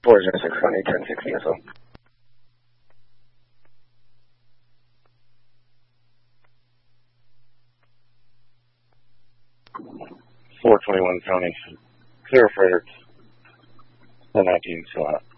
406 County 1060 SO. 421 County. Clear Fredericks. 1019 still out.